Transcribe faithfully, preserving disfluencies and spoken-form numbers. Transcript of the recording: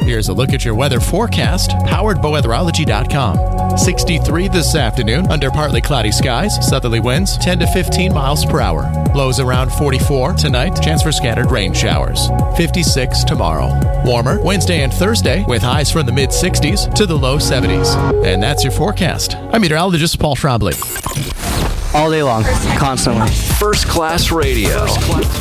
Here's a look at your weather forecast, powered by weatherology dot com. sixty-three this afternoon under partly cloudy skies, southerly winds ten to fifteen miles per hour. Lows around forty-four tonight, chance for scattered rain showers. fifty-six tomorrow. Warmer Wednesday and Thursday with highs from the mid sixties to the low seventies. And that's your forecast. I'm meteorologist Paul Schrabley. All day long, constantly. First Class Radio.